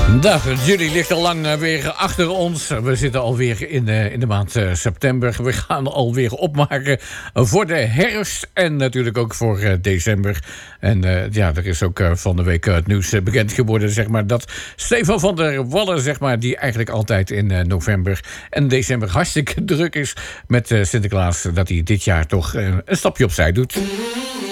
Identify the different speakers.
Speaker 1: Dag, juli ligt al lang weer achter ons. We zitten alweer in de maand september. We gaan alweer opmaken voor de herfst en natuurlijk ook voor december. En er is ook van de week het nieuws bekend geworden, zeg maar, dat Stefan van der Wallen, zeg maar, die eigenlijk altijd in november en december hartstikke druk is met Sinterklaas, dat hij dit jaar toch een stapje opzij doet.